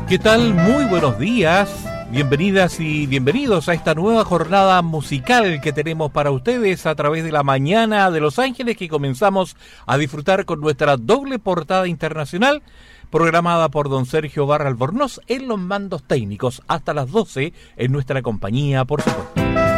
¿Qué tal? Muy buenos días. Bienvenidas y bienvenidos a esta nueva jornada musical que tenemos para ustedes a través de la mañana de Los Ángeles, que comenzamos a disfrutar con nuestra doble portada internacional, programada por don Sergio Barra Albornoz en los mandos técnicos, hasta las 12 en nuestra compañía, por supuesto.